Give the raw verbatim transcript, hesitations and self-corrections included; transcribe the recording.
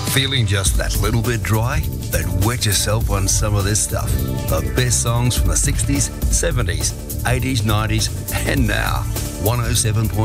Feeling just that little bit dry? Then wet yourself on some of this stuff. The best songs from the sixties, seventies, eighties, nineties, and now. one oh seven point